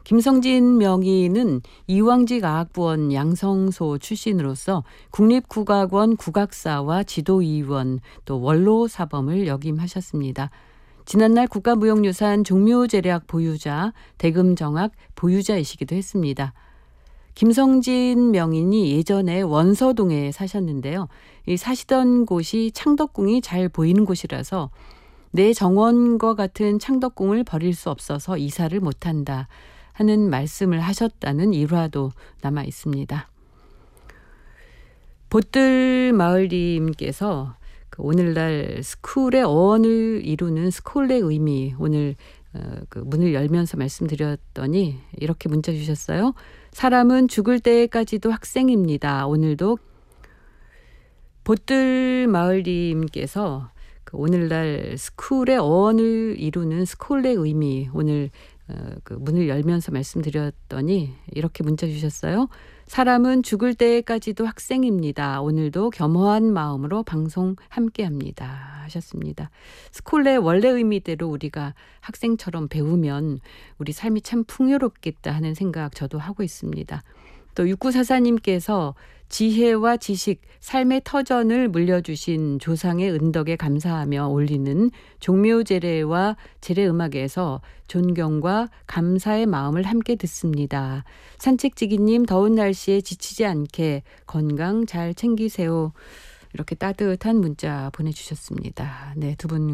김성진 명의는 이왕직아학부원 양성소 출신으로서 국립국악원 국악사와 지도위원 또 원로사범을 역임하셨습니다. 지난날 국가무형유산 종묘제략 보유자, 대금정악 보유자이시기도 했습니다. 김성진 명인이 예전에 원서동에 사셨는데요. 이 사시던 곳이 창덕궁이 잘 보이는 곳이라서 내 정원과 같은 창덕궁을 버릴 수 없어서 이사를 못한다 하는 말씀을 하셨다는 일화도 남아 있습니다. 보뜰마을님께서 오늘날 스쿨의 어원을 이루는 스콜의 의미 오늘 문을 열면서 말씀드렸더니 이렇게 문자 주셨어요. 사람은 죽을 때까지도 학생입니다. 오늘도 보뜰마을님께서 오늘날 스쿨의 어원을 이루는 스콜의 의미 오늘 문을 열면서 말씀드렸더니 이렇게 문자 주셨어요. 사람은 죽을 때까지도 학생입니다. 오늘도 겸허한 마음으로 방송 함께합니다 하셨습니다. 스콜의 원래 의미대로 우리가 학생처럼 배우면 우리 삶이 참 풍요롭겠다 하는 생각 저도 하고 있습니다. 또 6944님께서 지혜와 지식, 삶의 터전을 물려주신 조상의 은덕에 감사하며 올리는 종묘제례와 제례음악에서 존경과 감사의 마음을 함께 듣습니다. 산책지기님 더운 날씨에 지치지 않게 건강 잘 챙기세요. 이렇게 따뜻한 문자 보내주셨습니다. 네, 두 분